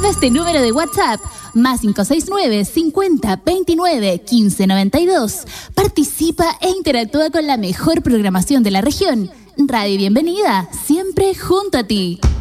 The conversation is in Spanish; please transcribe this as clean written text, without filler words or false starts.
Reserva este número de WhatsApp, más 569 50 29 15 92. Participa e interactúa con la mejor programación de la región. Radio Bienvenida, siempre junto a ti.